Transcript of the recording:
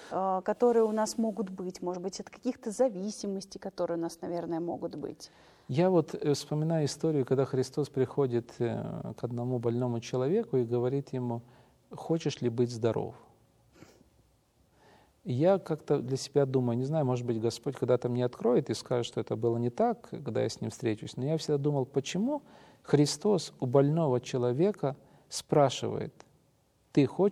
которые у нас могут быть? Может быть, от каких-то зависимостей, которые у нас, наверное, могут быть? Я вот вспоминаю историю, когда Христос приходит к одному больному человеку и говорит ему: «Хочешь ли быть здоров?» И я как-то для себя думаю, не знаю, может быть, Господь когда-то мне откроет и скажет, что это было не так, когда я с Ним встречусь, но я всегда думал, почему Христос у больного человека спрашивает: «Ты хочешь